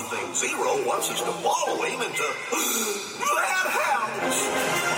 thing. Zero wants us to follow him into that house.